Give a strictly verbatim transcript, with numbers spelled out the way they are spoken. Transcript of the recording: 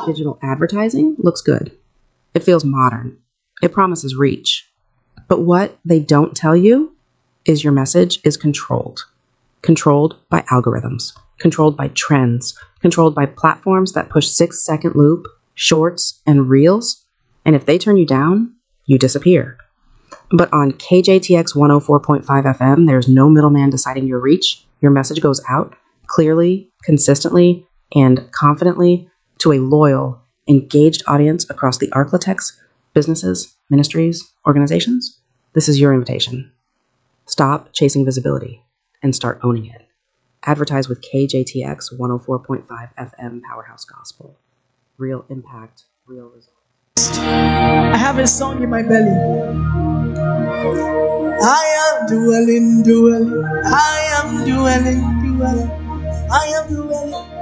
Digital advertising looks good. It feels modern. It promises reach. But what they don't tell you is your message is controlled. Controlled by algorithms, controlled by trends, controlled by platforms that push six second loop, shorts, and reels. And if they turn you down, you disappear. But on K J T X one oh four point five F M, there's no middleman deciding your reach. Your message goes out clearly, consistently, and confidently to a loyal, engaged audience across the Arklatex, businesses, ministries, organizations. This is your invitation. Stop chasing visibility and start owning it. Advertise with K J T X one oh four point five F M Powerhouse Gospel. Real impact, real results. I have a song in my belly. I am dwelling, dwelling. I am dwelling, dwelling. I am dwelling.